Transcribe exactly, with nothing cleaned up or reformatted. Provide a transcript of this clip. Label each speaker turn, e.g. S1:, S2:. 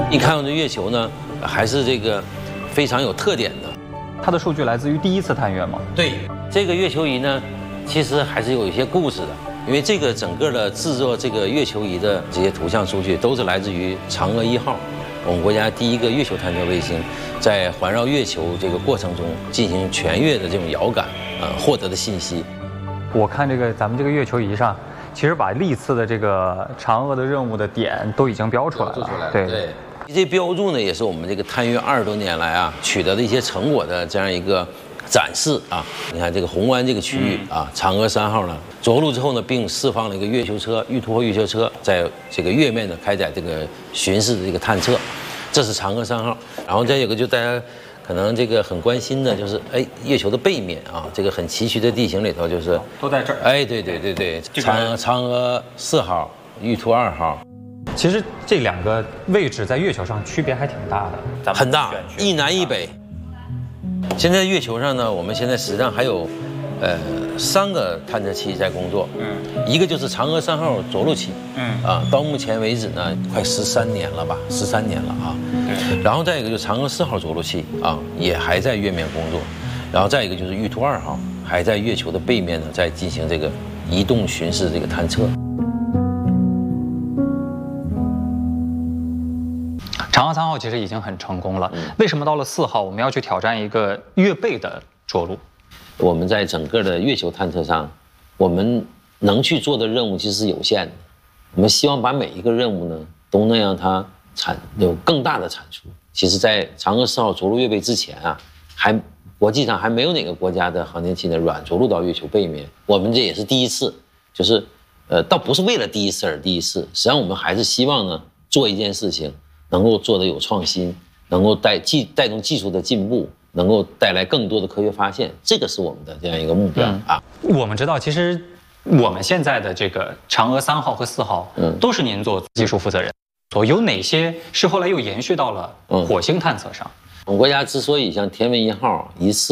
S1: 一看到这月球呢，还是这个非常有特点的。
S2: 它的数据来自于第一次探月吗？
S1: 对，这个月球仪呢，其实还是有一些故事的。因为这个整个的制作这个月球仪的这些图像数据，都是来自于嫦娥一号，我们国家第一个月球探测卫星，在环绕月球这个过程中进行全月的这种遥感，呃，获得的信息。
S2: 我看这个咱们这个月球仪上，其实把历次的这个嫦娥的任务的点都已经标出来了。
S1: 做出来了，
S2: 对。
S1: 对，这标注呢，也是我们这个探月二十多年来啊取得的一些成果的这样一个展示啊。你看这个红湾这个区域啊，嫦娥三号呢着陆之后呢，并释放了一个月球车玉兔号月球车，在这个月面呢开展这个巡视的这个探测，这是嫦娥三号。然后再有个就大家可能这个很关心的就是，哎，月球的背面啊，这个很崎岖的地形里头，就是
S2: 都在这儿。
S1: 哎，对对对对，嫦嫦娥四号、玉兔二号。
S2: 其实这两个位置在月球上区别还挺大的，
S1: 很大，一南一北。现在月球上呢，我们现在实际上还有，呃，三个探测器在工作。嗯，一个就是嫦娥三号着陆器。嗯，啊，到目前为止呢，快十三年了吧，十三年了啊。对。然后再一个就是嫦娥四号着陆器啊，也还在月面工作。然后再一个就是玉兔二号，还在月球的背面呢，在进行这个移动巡视这个探测。
S2: 嫦娥三号其实已经很成功了，为什么到了四号我们要去挑战一个月背的着陆？
S1: 我们在整个的月球探测上，我们能去做的任务其实是有限的。我们希望把每一个任务呢，都能让它产有更大的产出。其实，在嫦娥四号着陆月背之前啊，还国际上还没有哪个国家的航天器呢软着陆到月球背面。我们这也是第一次，就是呃，倒不是为了第一次而第一次，实际上我们还是希望呢做一件事情。能够做得有创新，能够带技带动技术的进步，能够带来更多的科学发现，这个是我们的这样一个目标啊。
S2: 嗯、我们知道，其实我们现在的这个嫦娥三号和四号，嗯，都是您做技术负责人。所有哪些是后来又延续到了火星探测上？
S1: 我们国家之所以像天问一号一次